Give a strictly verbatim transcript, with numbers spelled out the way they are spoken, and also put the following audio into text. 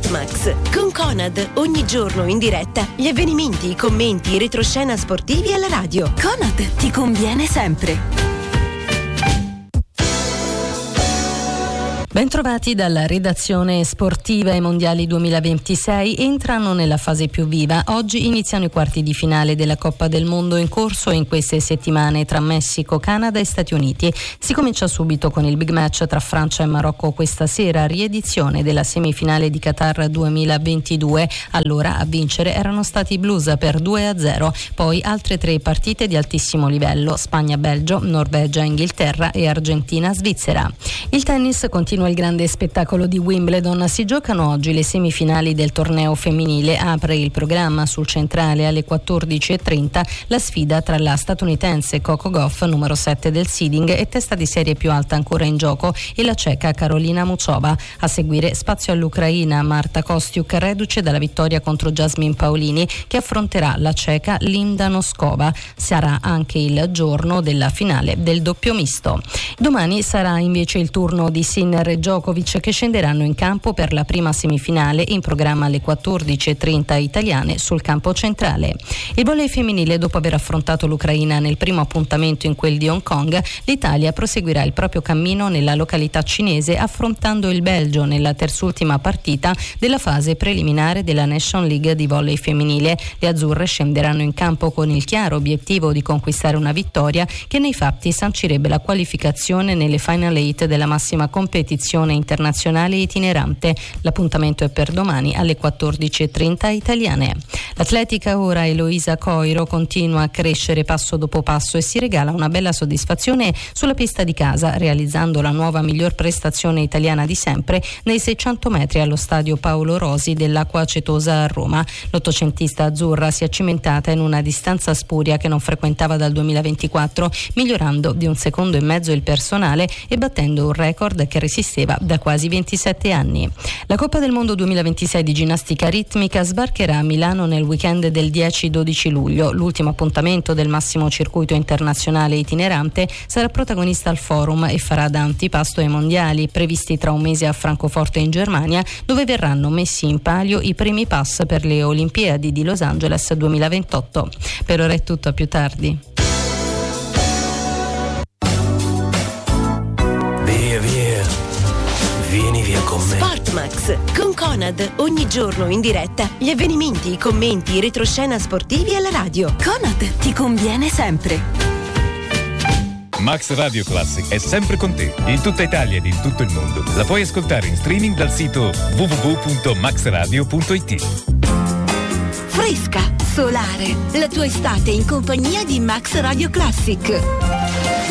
Sportmax con Conad, ogni giorno in diretta gli avvenimenti, i commenti, i retroscena sportivi alla radio. Conad ti conviene sempre. Bentrovati dalla redazione sportiva. I mondiali duemilaventisei entrano nella fase più viva. Oggi iniziano i quarti di finale della Coppa del Mondo in corso in queste settimane tra Messico, Canada e Stati Uniti. Si comincia subito con il big match tra Francia e Marocco questa sera, riedizione della semifinale di Qatar duemilaventidue. Allora a vincere erano stati i blues per due a zero. Poi altre tre partite di altissimo livello: Spagna-Belgio, Norvegia-Inghilterra e Argentina-Svizzera. Il tennis continua il grande spettacolo di Wimbledon. Si giocano oggi le semifinali del torneo femminile. Apre il programma sul centrale alle quattordici e trenta la sfida tra la statunitense Coco Gauff, numero sette del seeding e testa di serie più alta ancora in gioco, e la ceca Karolina Muchova. A seguire spazio all'Ucraina, Marta Kostiuk, reduce dalla vittoria contro Jasmine Paolini, che affronterà la ceca Linda Noskova. Sarà anche il giorno della finale del doppio misto. Domani sarà invece il turno di Sinner e Djokovic, che scenderanno in campo per la prima semifinale, in programma alle quattordici e trenta italiane sul campo centrale. Il volley femminile, dopo aver affrontato l'Ucraina nel primo appuntamento in quel di Hong Kong, l'Italia proseguirà il proprio cammino nella località cinese, affrontando il Belgio nella terzultima partita della fase preliminare della Nation League di volley femminile. Le azzurre scenderanno in campo con il chiaro obiettivo di conquistare una vittoria che nei fatti sancirebbe la qualificazione nelle Final Eight della massima competizione internazionale itinerante. L'appuntamento è per domani alle quattordici e trenta italiane. L'atletica ora, Eloisa Coiro, continua a crescere passo dopo passo e si regala una bella soddisfazione sulla pista di casa, realizzando la nuova miglior prestazione italiana di sempre nei seicento metri allo stadio Paolo Rosi dell'Acqua Acetosa a Roma. L'ottocentista azzurra si è cimentata in una distanza spuria che non frequentava dal duemilaventiquattro, migliorando di un secondo e mezzo il personale e battendo un record che resisteva da quasi ventisette anni. La Coppa del Mondo duemilaventisei di ginnastica ritmica sbarcherà a Milano nel weekend del dieci dodici luglio. L'ultimo appuntamento del massimo circuito internazionale itinerante sarà protagonista al Forum e farà da antipasto ai mondiali previsti tra un mese a Francoforte in Germania, dove verranno messi in palio i primi pass per le Olimpiadi di Los Angeles duemilaventotto. Per ora è tutto, a più tardi. Vieni via con me. Sportmax con Conad, ogni giorno in diretta gli avvenimenti, i commenti, i retroscena sportivi alla radio. Conad ti conviene sempre. Max Radio Classic è sempre con te, in tutta Italia ed in tutto il mondo. La puoi ascoltare in streaming dal sito w w w punto max radio punto i t. Fresca, solare, la tua estate in compagnia di Max Radio Classic.